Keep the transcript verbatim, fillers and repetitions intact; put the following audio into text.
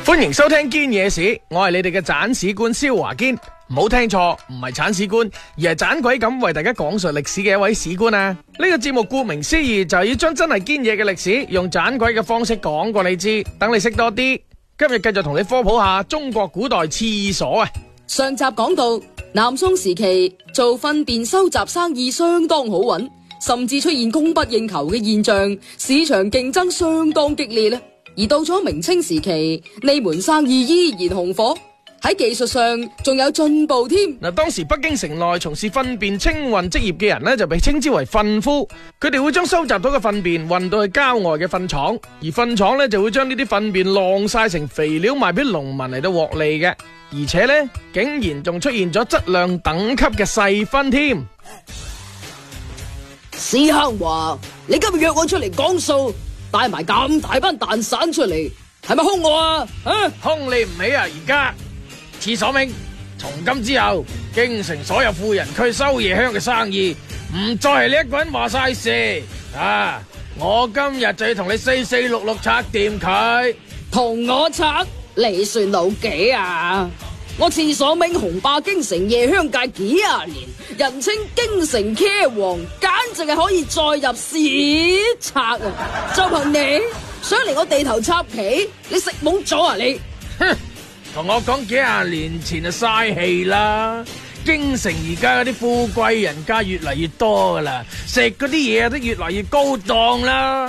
歡迎收聽堅嘢史，我係你哋嘅斬史官蕭華堅。唔好聽錯，唔係鏟屎官，而係盞鬼咁為大家講述歷史嘅一位史官啊！呢個節目顧名思義就係要將真係堅嘢嘅歷史用盞鬼嘅方式講過你知，等你識多啲。今日繼續同你科普下中國古代廁所啊！ 上集講到南宋時期做糞便收集生意相當好揾，甚至出現供不應求嘅現象，市場競爭相當激烈咧。而到咗明清時期，呢門生意依然紅火，喺技術上仲有進步添。 嗱，當時北京城內從事糞便清運職業嘅人呢，就被稱之為糞夫。佢哋會將收集到嘅糞便運到去郊外嘅糞廠，而糞廠呢就會將呢啲糞便晾晒成肥料賣俾農民嚟到獲利嘅。而且呢，竟然仲出現咗質量等級嘅細分添。 史坑話：你今日約我出嚟講數，帶埋咁大班蛋散出嚟，係咪兇我啊？啊， 兇你唔起啊！而家廁所命，從今之後，京城所有富人區收夜香嘅生意，唔再係你一個人話晒事啊！我今日就要同你四四六六拆掂佢。 同我拆？你算老幾啊？我廁所名雄霸京城夜香界幾廿年，人稱京城茄王，簡直係可以載入史冊啊！就憑你想嚟我地頭插旗，你食懵咗啊你？ 哼！同我講幾廿年前就嘥氣啦！京城而家嗰啲富貴人家越嚟越多噶啦，食嗰啲嘢都越嚟越高檔啦。